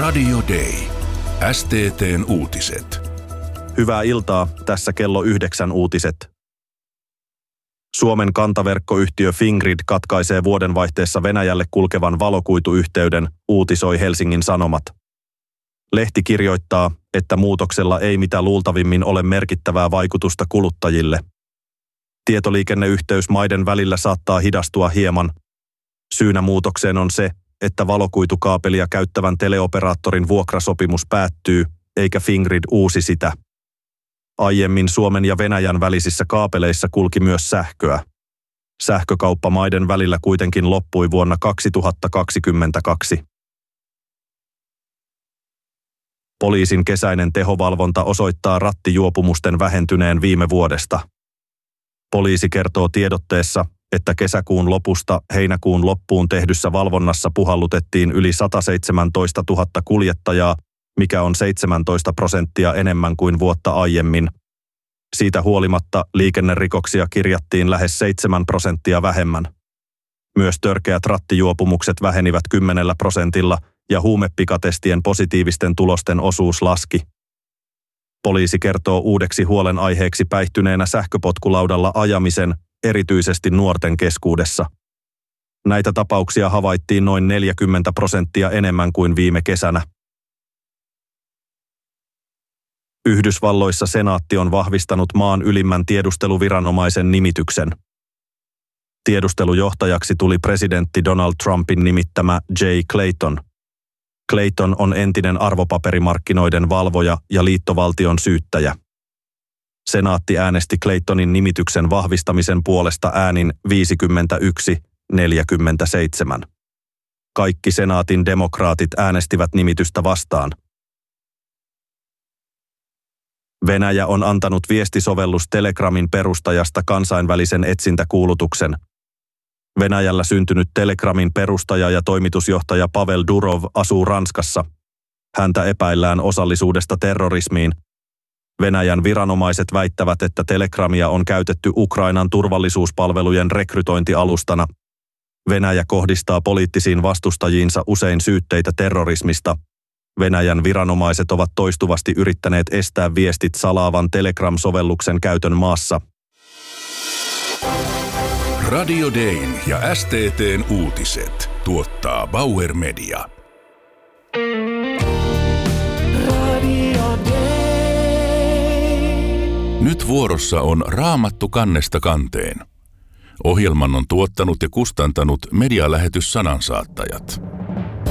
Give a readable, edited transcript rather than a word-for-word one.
Radio Day. STT:n uutiset. Hyvää iltaa, tässä kello 9 uutiset. Suomen kantaverkkoyhtiö Fingrid katkaisee vuodenvaihteessa Venäjälle kulkevan valokuituyhteyden, uutisoi Helsingin Sanomat. Lehti kirjoittaa, että muutoksella ei mitä luultavimmin ole merkittävää vaikutusta kuluttajille. Tietoliikenneyhteys maiden välillä saattaa hidastua hieman. Syynä muutokseen on se, että valokuitukaapelia käyttävän teleoperaattorin vuokrasopimus päättyy, eikä Fingrid uusi sitä. Aiemmin Suomen ja Venäjän välisissä kaapeleissa kulki myös sähköä. Sähkökauppa maiden välillä kuitenkin loppui vuonna 2022. Poliisin kesäinen tehovalvonta osoittaa rattijuopumusten vähentyneen viime vuodesta. Poliisi kertoo tiedotteessa, että kesäkuun lopusta heinäkuun loppuun tehdyssä valvonnassa puhallutettiin yli 117 000 kuljettajaa, mikä on 17% enemmän kuin vuotta aiemmin. Siitä huolimatta liikennerikoksia kirjattiin lähes 7% vähemmän. Myös törkeät rattijuopumukset vähenivät 10% ja huumepikatestien positiivisten tulosten osuus laski. Poliisi kertoo uudeksi huolenaiheeksi päihtyneenä sähköpotkulaudalla ajamisen, erityisesti nuorten keskuudessa. Näitä tapauksia havaittiin noin 40% enemmän kuin viime kesänä. Yhdysvalloissa senaatti on vahvistanut maan ylimmän tiedusteluviranomaisen nimityksen. Tiedustelujohtajaksi tuli presidentti Donald Trumpin nimittämä Jay Clayton. Clayton on entinen arvopaperimarkkinoiden valvoja ja liittovaltion syyttäjä. Senaatti äänesti Claytonin nimityksen vahvistamisen puolesta äänin 51-47. Kaikki senaatin demokraatit äänestivät nimitystä vastaan. Venäjä on antanut viestisovellus Telegramin perustajasta kansainvälisen etsintäkuulutuksen. Venäjällä syntynyt Telegramin perustaja ja toimitusjohtaja Pavel Durov asuu Ranskassa. Häntä epäillään osallisuudesta terrorismiin. Venäjän viranomaiset väittävät, että Telegramia on käytetty Ukrainan turvallisuuspalvelujen rekrytointialustana. Venäjä kohdistaa poliittisiin vastustajiinsa usein syytteitä terrorismista. Venäjän viranomaiset ovat toistuvasti yrittäneet estää viestit salaavan Telegram-sovelluksen käytön maassa. Radio Dayn ja STT:n uutiset tuottaa Bauer Media. Nyt vuorossa on Raamattu kannesta kanteen. Ohjelman on tuottanut ja kustantanut medialähetys Sanansaattajat.